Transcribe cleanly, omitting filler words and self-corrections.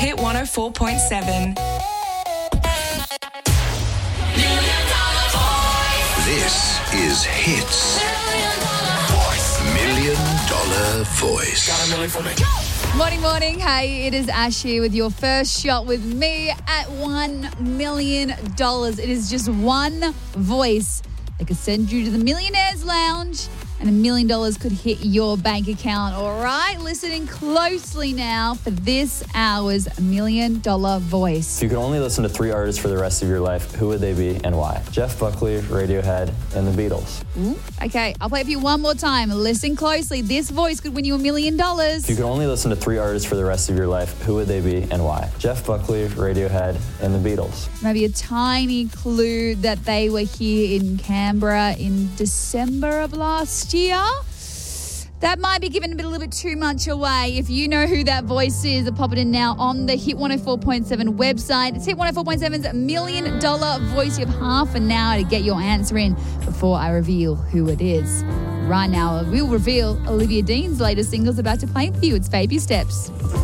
Hit 104.7. This is Hits. $1 Million Voice. Got a million for me. Morning. Hey, it is Ash here with your first shot with me at $1 million. It is just one voice that could send you to the Millionaires Lounge, and $1 million could hit your bank account. All right, listening closely now for this hour's $1 million voice. If you could only listen to 3 artists for the rest of your life, who would they be and why? Jeff Buckley, Radiohead, and the Beatles. Okay, I'll play it for you one more time. Listen closely. This voice could win you $1 million. If you could only listen to 3 artists for the rest of your life, who would they be and why? Jeff Buckley, Radiohead, and the Beatles. Maybe a tiny clue that they were here in Canberra in December of last year. That might be giving a little bit too much away. If you know who that voice is, pop it in now on the Hit 104.7 website. It's Hit 104.7's $1 million voice. You have half an hour to get your answer in before I reveal who it is. Right now, we'll reveal Olivia Dean's latest single is about to play for you. It's Baby Steps.